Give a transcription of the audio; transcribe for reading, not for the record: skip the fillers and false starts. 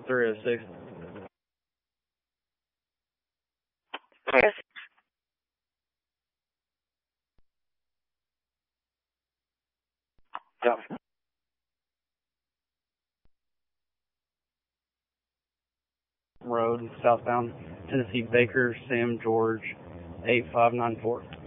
306. Yes. Yep. Road, southbound, Tennessee, Baker, Sam George, 8594.